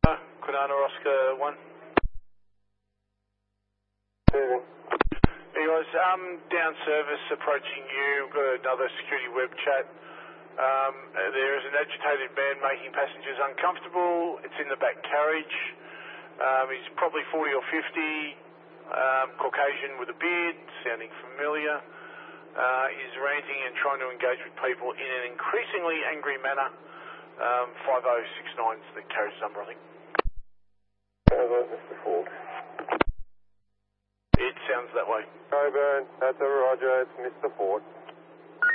Kunana Oscar 1. Moving. Hey guys, down service approaching you. We've got another security web chat. There is an agitated man making passengers uncomfortable. It's in the back carriage. He's probably 40 or 50, Caucasian with a beard, sounding familiar. He's ranting and trying to engage with people in an increasingly angry manner. 5069 is the carriage number, I think. Mr. Ford. It sounds that way. Coburn, that's a Roger, it's Mr. Ford.